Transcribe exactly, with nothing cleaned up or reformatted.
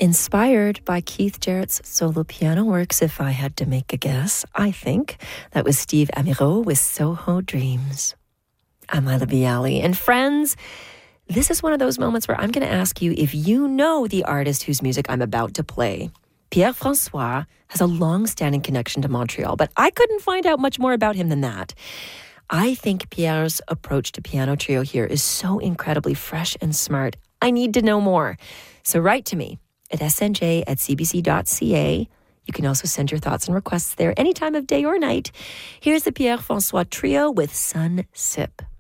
Inspired by Keith Jarrett's solo piano works, if I had to make a guess, I think that was Steve Amireau with Soho Dreams. I'm Ila Bialy. And friends, this is one of those moments where I'm going to ask you if you know the artist whose music I'm about to play. Pierre François has a long-standing connection to Montreal, but I couldn't find out much more about him than that. I think Pierre's approach to piano trio here is so incredibly fresh and smart. I need to know more. So write to me at s n j at c b c dot c a. You can also send your thoughts and requests there any time of day or night. Here's the Pierre François Trio with Sun Sip.